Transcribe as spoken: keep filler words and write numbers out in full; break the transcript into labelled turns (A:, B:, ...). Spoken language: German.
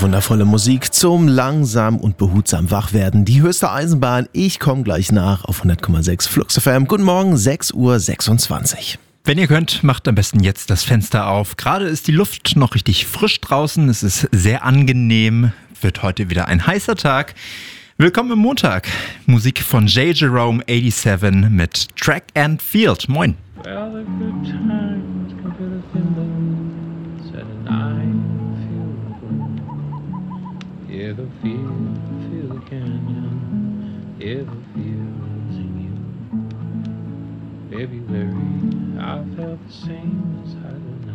A: Wundervolle Musik zum langsam und behutsam Wachwerden. Die höchste Eisenbahn. Ich komme gleich nach auf hundert Komma sechs Flux F M. Guten Morgen, sechs Uhr sechsundzwanzig.
B: Wenn ihr könnt, macht am besten jetzt das Fenster auf. Gerade ist die Luft noch richtig frisch draußen. Es ist sehr angenehm. Wird heute wieder ein heißer Tag. Willkommen im Montag. Musik von J. Jerome siebenundachtzig mit Track and Field. Moin.
C: Well, the good times come to the window, said and I feel good. Hear the field, feel the canyon, hear the fields in you. February, I felt the same as I do